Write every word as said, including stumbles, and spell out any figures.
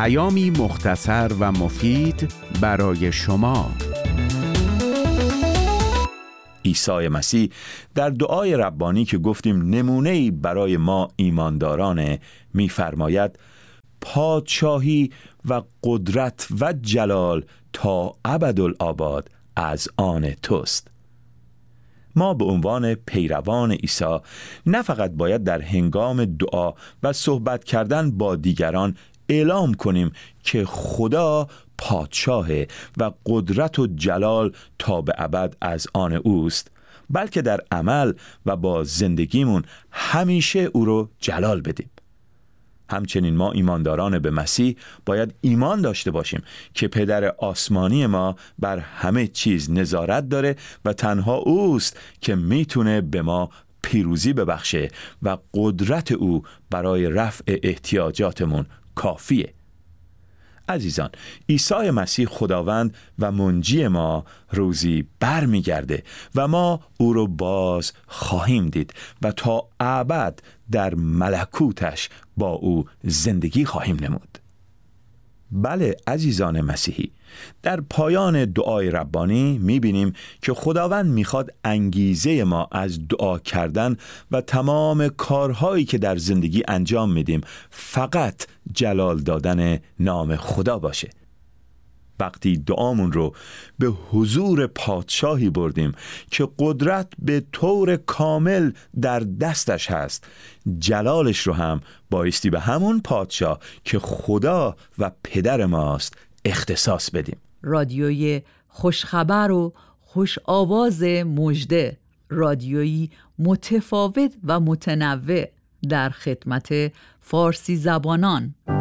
پیامی مختصر و مفید برای شما. عیسی مسیح در دعای ربانی که گفتیم نمونه‌ای برای ما ایماندارانه می‌فرماید: پادشاهی و قدرت و جلال تا ابدالآباد از آن توست. ما به عنوان پیروان عیسی نه فقط باید در هنگام دعا و صحبت کردن با دیگران اعلام کنیم که خدا پادشاه و قدرت و جلال تا به ابد از آن اوست، بلکه در عمل و با زندگیمون همیشه او رو جلال بدیم. همچنین ما ایمانداران به مسیح باید ایمان داشته باشیم که پدر آسمانی ما بر همه چیز نظارت داره و تنها اوست که میتونه به ما پیروزی ببخشه و قدرت او برای رفع احتیاجاتمون کافیه. عزیزان، عیسی مسیح خداوند و منجی ما روزی بر می گرده و ما او رو باز خواهیم دید و تا ابد در ملکوتش با او زندگی خواهیم نمود. بله عزیزان مسیحی، در پایان دعای ربانی می‌بینیم که خداوند می‌خواد انگیزه ما از دعا کردن و تمام کارهایی که در زندگی انجام میدیم فقط جلال دادن نام خدا باشه. وقتی دعامون رو به حضور پادشاهی بردیم که قدرت به طور کامل در دستش هست، جلالش رو هم بایستی به همون پادشاه که خدا و پدر ماست اختصاص بدیم. رادیوی خوشخبر و خوش آواز مژده، رادیویی متفاوت و متنوع در خدمت فارسی زبانان.